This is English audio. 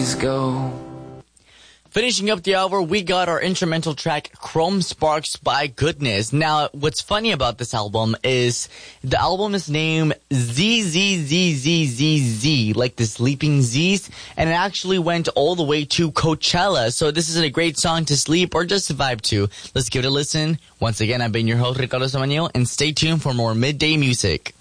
Go. Finishing up the hour, we got our instrumental track, Chrome Sparks by Goodness. Now, what's funny about this album is the album is named ZZZZZZ, like the sleeping Z's, and it actually went all the way to Coachella. So this is a great song to sleep or just to vibe to. Let's give it a listen. Once again, I've been your host, Ricardo Samaniego, and stay tuned for more midday music.